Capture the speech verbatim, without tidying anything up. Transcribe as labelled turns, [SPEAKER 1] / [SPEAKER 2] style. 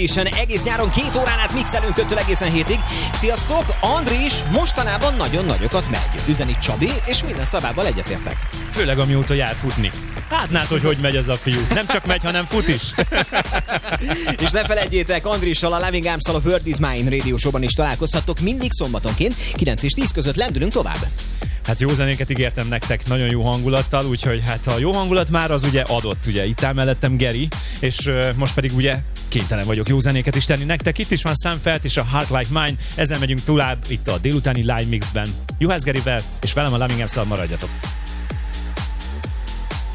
[SPEAKER 1] Edition. Egész nyáron két órán át mixelünk öttől egészen hétig. Sziasztok, Andris mostanában nagyon nagyokat megy. Üzeni Csabi, és minden szavával egyetértek.
[SPEAKER 2] Főleg amióta jár futni. Látnád, hogy hogy megy ez a fiú. Nem csak megy, hanem fut is.
[SPEAKER 1] És ne felejtjétek, Andrissal a Loving Arms-szal a World is Mine Radio Show-ban is találkozhattok mindig szombatonként, kilenc és tíz között lendülünk tovább.
[SPEAKER 2] Hát jó zenéket ígértem nektek, nagyon jó hangulattal, úgyhogy hát a jó hangulat már az ugye adott, ugye itt áll mellettem Geri, és uh, most pedig ugye kénytelen vagyok jó zenéket is tenni nektek. Itt is van Sam Feldt és a Heart Like Mine, ezzel megyünk tovább itt a délutáni Live Mixben. Juhász Gerivel, és velem a Loving Arms-szal maradjatok.